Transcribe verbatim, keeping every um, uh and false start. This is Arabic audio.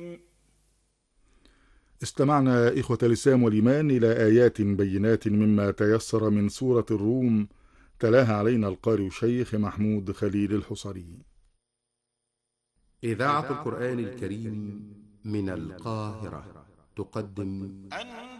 الرجيم. استمعنا إخوة الإسلام والإيمان إلى آيات بينات مما تيسر من سورة الروم، تلاها علينا القارئ الشيخ محمود خليل الحصري. إذاعة القرآن الكريم من القاهرة تقدم أن